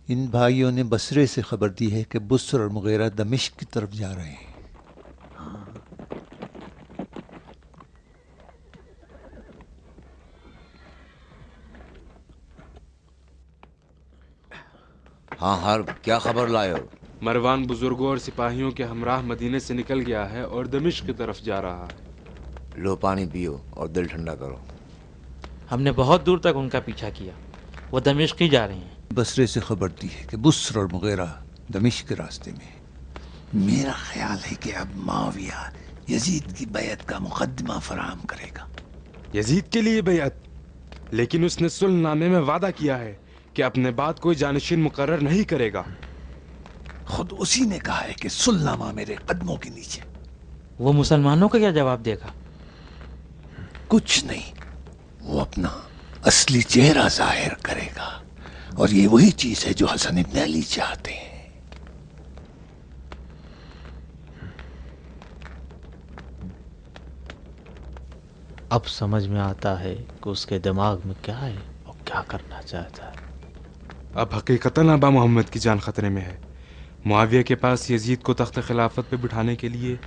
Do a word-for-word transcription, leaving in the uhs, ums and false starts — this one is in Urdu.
ان بھائیوں نے بصرے سے خبر دی ہے کہ بسر اور مغیرہ دمشق کی طرف جا رہے ہیں۔ ہاں ہر کیا خبر لائے ہو؟ مروان بزرگوں اور سپاہیوں کے ہمراہ مدینے سے نکل گیا ہے اور دمشق کی طرف جا رہا ہے۔ لو پانی پیو اور دل ٹھنڈا کرو۔ ہم نے بہت دور تک ان کا پیچھا کیا، وہ دمشق ہی جا رہے ہیں۔ بصرے سے خبر دی ہے کہ بسر اور مغیرہ دمشق کے راستے میں ہیں۔ میرا خیال ہے کہ اب معاویہ یزید کی بیعت کا مقدمہ فراہم کرے گا۔ یزید کے لیے بیعت؟ لیکن اس نے صلح نامے میں وعدہ کیا ہے کہ اپنے بعد کوئی جانشین مقرر نہیں کرے گا۔ خود اسی نے کہا ہے کہ صلح نامہ میرے قدموں کے نیچے۔ وہ مسلمانوں کا کیا جواب دے گا؟ کچھ نہیں، وہ اپنا اصلی چہرہ ظاہر کرے گا، اور یہ وہی چیز ہے جو حسن ابن علی چاہتے ہیں۔ اب سمجھ میں آتا ہے کہ اس کے دماغ میں کیا ہے اور کیا کرنا چاہتا ہے۔ اب حقیقتاً ابا محمد کی جان خطرے میں ہے۔ معاویہ کے پاس یزید کو تخت خلافت پہ بٹھانے کے لیے